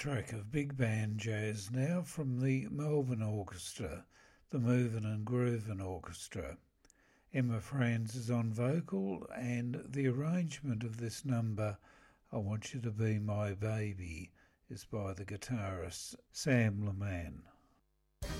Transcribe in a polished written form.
track of big band jazz now from the Melbourne Orchestra, the Movin' and Groovin' Orchestra. Emma Franz is on vocal, and the arrangement of this number, I Want You to Be My Baby, is by the guitarist Sam Laman.